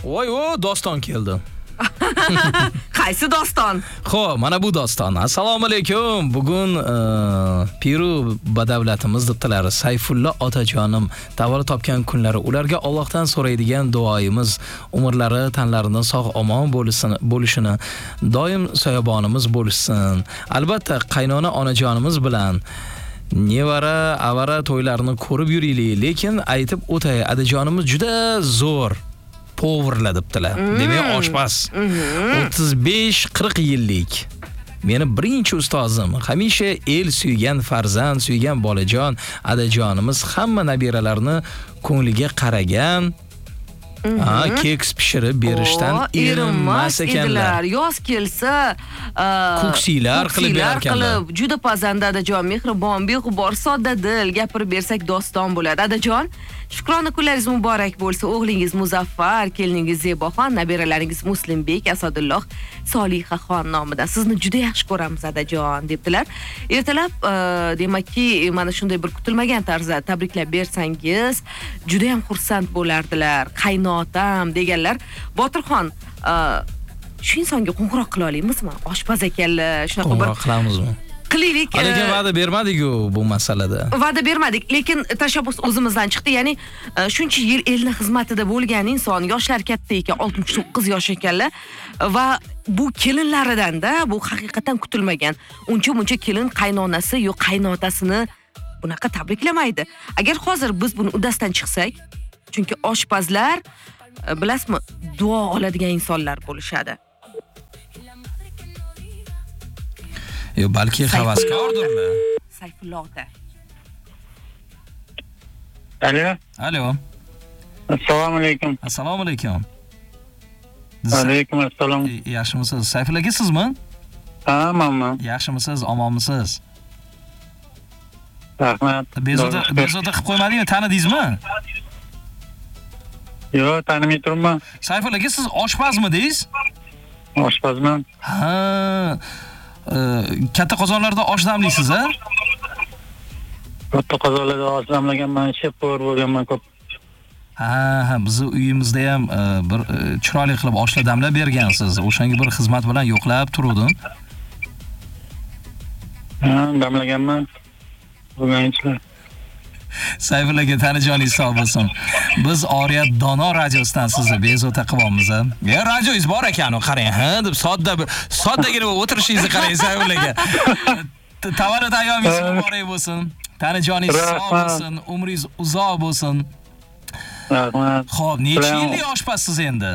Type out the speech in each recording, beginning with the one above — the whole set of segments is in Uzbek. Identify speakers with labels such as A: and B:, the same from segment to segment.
A: Voy, doston keldi.
B: Qaysi doston?
A: Xo'p, mana bu doston. Assalomu alaykum. Bugun Peru badavlatimiz debdilar. Sayfulla otajonim tavallud topgan kunlari ularga Allohdan so'raydigan duoyimiz umrlari, tanlaridan sog' omon bo'lishini, doim soyabonimiz bo'lsin. Albatta, qaynona onajonimiz bilan nevara, avara to'ylarini ko'rib yuraylik, lekin aytib o'tay, adajonimiz juda zo'r powerla debdilar. Demak, oshpaz. 35-40 yillik. Meni birinchi ustozim, hamisha el suygan farzand, suygan bolajon, adajonimiz hamma nabiralarni ko'ngliga qaragan. Keks pishirib berishdan erinmas ekanlar.
B: Yoz kelsa,
A: ko'ksilar qilib berarkanlar.
B: Juda pazanda adajon, mehribon, beg'ubor, sodda dil, gapirib bersak doston bo'ladi. Adajon, shukrona kunlaringiz muborak bo'lsa. O'g'lingiz Muzaffar, keliningiz Zeboxon, nabiralaringiz Muslimbek, Asadulloh, Solihaxon nomidan sizni juda yaxshi ko'ramiz adajon, debdilar. Ertalab demakki, mana shunday bir kutilmagan tarzda tabriklab bersangiz, juda ham xursand bo'lardilar. Qaynotam deganlar. Botirxon, shu insonga qo'ng'iroq qila olamizmi? Oshpaz ekanlar, shunaqa bir
A: qo'ng'iroq qilamizmi?
B: Qilaylik.
A: Lekin va'da bermadik-ku bu masalada.
B: Va'da bermadik, lekin tashabbus o'zimizdan chiqdi. Ya'ni shuncha yil elning xizmatida bo'lgan inson, yoshlar katta ekan, 69 yosh ekanlar va bu kelinlaridan-da bu haqiqatan kutilmagan. Uncha kelin qaynonasi yo qaynotasini bunaqa tabriklamaydi. Agar hozir biz buni uddasidan chiqsak, chunki oshpazlar bilasizmi, duo oladigan insonlar bo'lishadi.
A: Balki havaskordirlar.
B: Sayfulla ota.
C: Alo.
D: Assalomu alaykum.
A: Assalomu alaykum.
D: Alaykum assalom.
A: Yaxshimisiz? Sayfulla aka sizmi?
D: Ha, manman.
A: Yaxshimisiz? Omonmisiz?
D: Rahmat.
A: Bezovta qilib qo'ymadingmi? Tanidingizmi?
D: Yo'q, tanimay turibman.
A: Sayfulla aka, siz oshpazmidingiz?
D: Oshpazman.
A: Ha. Katta qozonlarda osh damlaysiz, ha?
D: Katta qozonlarda osh damlaganman, shef-povar bo'lganman ko'p.
A: Ha, bizni uyimizda ham bir chiroyli qilib oshlar damlab bergansiz. O'shanga bir xizmat bilan yo'qlab turdim.
D: Ha, damlaganman. Bo'lganchilar.
A: Sayfulla aka, tanijoningiz sog' bo'lsin. Biz Oriyat Dono radiosidan sizni bezovta qilamiz. Radioingiz bor ekan, qarang, deb soddagina o'tirishingizni qarang Sayfulla aka. Tavallud ayyomingiz muborak bo'lsin. Tanijoningiz sog' bo'lsin, umringiz uzoq bo'lsin.
D: Rahmat.
A: Xo'p, necha yillik oshpazsiz endi?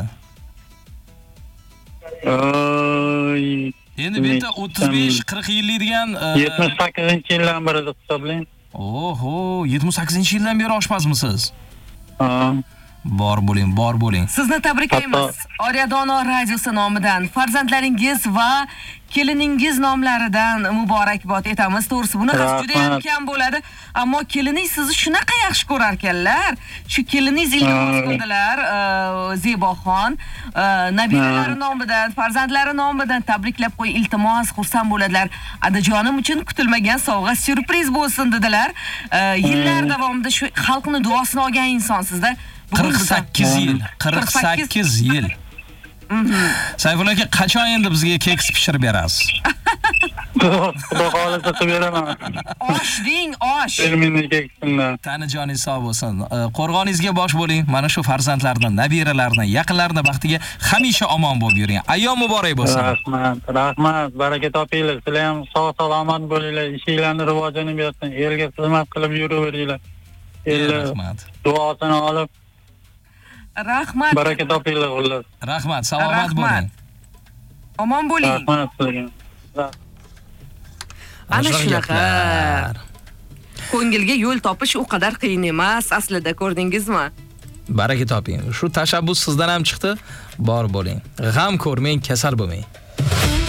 A: Endi bu yerda 35-40 yillik degan
D: 78-yildan beri deb hisoblang.
A: Oho, 78-yildan beri oshpazmisiz?
D: Ha.
A: Bor bo'ling.
B: Sizni tabriklaymiz. Oriyadono radiosi nomidan farzandlaringiz va keliningiz nomlaridan muborakbod etamiz. To'g'risi bunaqa juda ham kam bo'ladi, ammo keliningiz sizni shunaqa yaxshi ko'rar ekanlar. Shu keliningiz iltimos qildilar, Zeboxon, nabiralari nomidan, farzandlari nomidan tabriklab qo'y, iltimos, xursand bo'ladilar. Adajonim uchun kutilmagan sovg'a, syurpriz bo'lsin dedilar. Yillar davomida shu xalqning duosini olgan insonsizda. 48 yil. Sayfulla aka, qachon endi bizga keks pishirib berasiz?
D: Xudo xolisa qilib beraman.
B: Osh deng, osh.
D: Terminal keksimdan.
A: Tanijoningiz sog' bo'lsin. Qo'rg'oningizga bosh bo'ling. Mana shu farzandlarni, nabiralarni, yaqinlarni baxtiga hamisha omon bo'lib yuring. Ayyom muborak bo'lsin.
D: Rahmat. Baraka topinglar. Sizlar ham sog' salomat bo'linglar. Ishinglarni rivojini bersin. Elga xizmat qilib yuraveringlar.
A: Rahmat.
D: Duosini olib
B: Rahmat.
D: Baraka topinglar xullas.
A: Rahmat, salomat bo'ling.
B: Omon bo'ling.
D: Rahmat sizlarga.
B: Ana shunaqa. Ko'ngilga yo'l topish u qadar qiyin emas, aslida ko'rdingizmi?
A: Baraka toping. Shu tashabbus sizdan ham chiqdi. Bor bo'ling. G'am ko'rmang, kasal bo'lmang.